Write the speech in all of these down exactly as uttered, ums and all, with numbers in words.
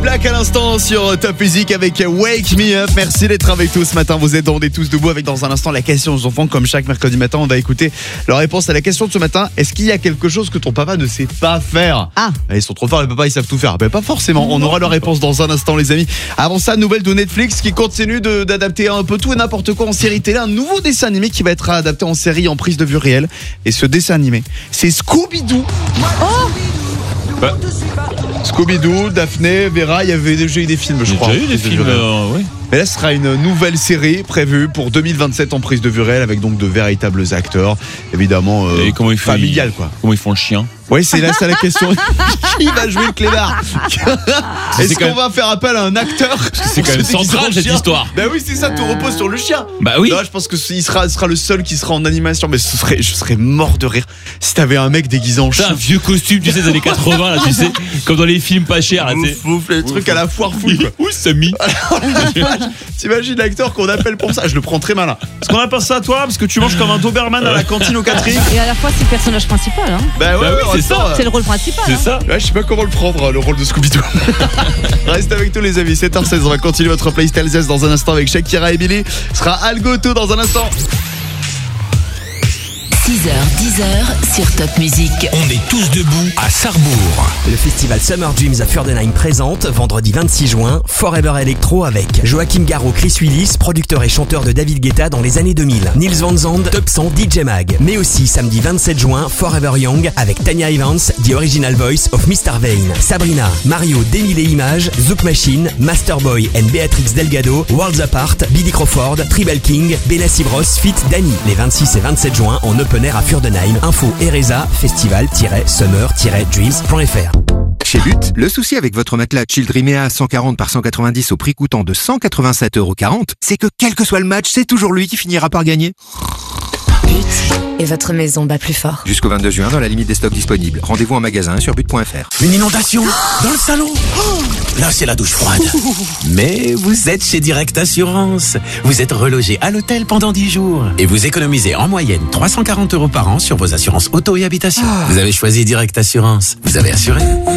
Black à l'instant sur Top Music avec Wake Me Up. Merci d'être avec nous ce matin. Vous êtes dans des tous debout avec dans un instant la question aux enfants. Comme chaque mercredi matin, on va écouter leur réponse à la question de ce matin. Est-ce qu'il y a quelque chose que ton papa ne sait pas faire? Ah, ils sont trop forts, les papas, ils savent tout faire. Ben pas forcément. On aura leur réponse dans un instant, les amis. Avant ça, nouvelle de Netflix qui continue de, d'adapter un peu tout et n'importe quoi en série télé. Un nouveau dessin animé qui va être adapté en série en prise de vue réelle. Et ce dessin animé, c'est Scooby-Doo. oh Bah, Scooby-Doo, Daphné, Vera, il y avait déjà eu des films, je Il y a crois. déjà eu des films, euh, oui. Mais là, ce sera une nouvelle série prévue pour deux mille vingt-sept en prise de vue réelle avec donc de véritables acteurs, évidemment euh, Et comment ils font, familial ils- quoi. Comment ils font le chien? Oui, c'est là, c'est la question. Qui va jouer le clébard? Est-ce C'est qu'on quand va faire appel à un acteur? C'est quand même central cette histoire. Ben oui, c'est ça, tout repose sur le chien. Bah oui. Non, je pense que il sera, sera le seul qui sera en animation, mais ce serait, je serais mort de rire si t'avais un mec déguisé en C'est chien. un vieux costume, tu sais, des années quatre-vingts, là, tu sais, comme dans les films pas chers, là, tu sais. Ouf, ouf, les trucs à la foire fouille quoi. Où Samy? T'imagines l'acteur qu'on appelle pour ça? Je le prends très malin. Est-ce qu'on appelle ça à toi parce que tu manges comme un Doberman à la cantine au Catherine? Et à la fois, c'est le personnage principal. Hein. Bah ouais, Bah oui, ouais, c'est attends, ça. C'est le rôle principal. C'est hein. ça. Ouais, je sais pas comment le prendre, le rôle de Scooby-Doo. Reste avec nous les amis, sept heures seize, on va continuer votre playlist Zest dans un instant avec Shakira et Billy. Ce sera Algoto dans un instant. six heures, dix heures sur Top Music. On est tous debout à Sarrebourg. Le festival Summer Dreams à Furdenheim présente, vendredi vingt-six juin, Forever Electro avec Joachim Garraud, Chris Willis, producteur et chanteur de David Guetta dans les années deux mille. Nils Van Zandt, Top cent, D J Mag. Mais aussi samedi vingt-sept juin, Forever Young avec Tanya Evans, The Original Voice of mister Vane. Sabrina, Mario, Demi les Images, Zouk Machine, Masterboy and Beatrix Delgado, Worlds Apart, Billy Crawford, Tribal King, Benassi Bros, Fit Danny. Les vingt-six et vingt-sept juin en open air à Furdenheim. Info Ereza, festival-summer-dreams point f r. Chez But, le souci avec votre matelas Childrimea cent quarante par cent quatre-vingt-dix au prix coûtant de cent quatre-vingt-sept euros quarante, c'est que quel que soit le match, c'est toujours lui qui finira par gagner. Et votre maison bat plus fort. Jusqu'au vingt-deux juin, dans la limite des stocks disponibles. Rendez-vous en magasin sur but point f r. Une inondation dans le salon. Oh, là, c'est la douche froide. Mais vous êtes chez Direct Assurance. Vous êtes relogé à l'hôtel pendant dix jours. Et vous économisez en moyenne trois cent quarante euros par an sur vos assurances auto et habitation. Vous avez choisi Direct Assurance. Vous avez assuré.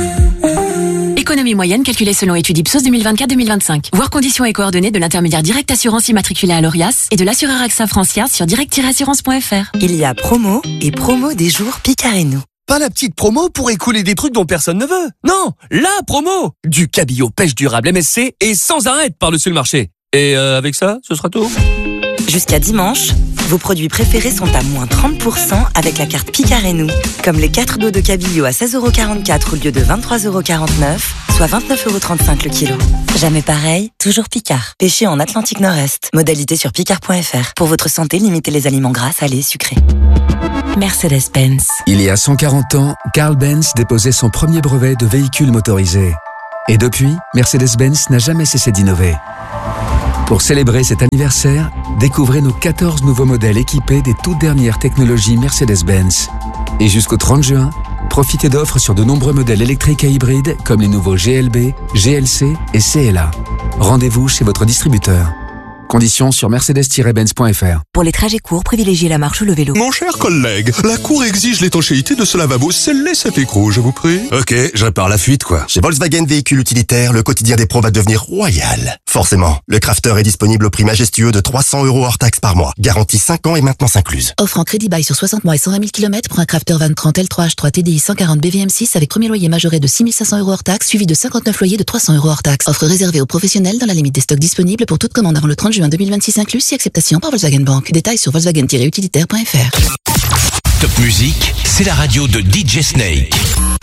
Économie moyenne calculée selon étude Ipsos deux mille vingt-quatre deux mille vingt-cinq. Voir conditions et coordonnées de l'intermédiaire Direct Assurance immatriculé à l'Orias et de l'assureur AXA Francia sur direct assurance point f r. Il y a promo et promo des jours Picareno. Pas la petite promo pour écouler des trucs dont personne ne veut. Non, la promo du cabillaud pêche durable M S C et sans arrêt par-dessus le marché. Et euh, avec ça, ce sera tout. Jusqu'à dimanche, vos produits préférés sont à moins trente pour cent avec la carte Picareno. Comme les quatre dos de cabillaud à seize euros quarante-quatre au lieu de vingt-trois euros quarante-neuf, soit vingt-neuf euros trente-cinq le kilo. Jamais pareil, toujours Picard. Pêché en Atlantique Nord-Est. Modalité sur picard point f r. Pour votre santé, limitez les aliments gras, salés, sucrés. Mercedes-Benz. Il y a cent quarante ans, Carl Benz déposait son premier brevet de véhicule motorisé. Et depuis, Mercedes-Benz n'a jamais cessé d'innover. Pour célébrer cet anniversaire, découvrez nos quatorze nouveaux modèles équipés des toutes dernières technologies Mercedes-Benz. Et jusqu'au trente juin, profitez d'offres sur de nombreux modèles électriques et hybrides comme les nouveaux G L B, G L C et C L A. Rendez-vous chez votre distributeur. Conditions sur mercedes tiret benz point f r. Pour les trajets courts, privilégiez la marche ou le vélo. Mon cher collègue, la Cour exige l'étanchéité de ce lavabo. Scellez cet écrou, je vous prie. Ok, je répare la fuite, quoi. Chez Volkswagen Véhicules Utilitaires, le quotidien des pros va devenir royal. Forcément, le Crafter est disponible au prix majestueux de trois cents euros hors taxe par mois. Garantie cinq ans et maintenance incluse. Offre en crédit bail sur soixante mois et cent vingt mille kilomètres pour un Crafter vingt trente L trois H trois T D I cent quarante B V M six avec premier loyer majoré de six mille cinq cents euros hors taxe, suivi de cinquante-neuf loyers de trois cents euros hors taxe. Offre réservée aux professionnels dans la limite des stocks disponibles pour toute commande avant le trente juin deux mille vingt-six inclus, si acceptation par Volkswagen Bank. Détails sur volkswagen tiret utilitaire point f r. Top Music, c'est la radio de D J Snake.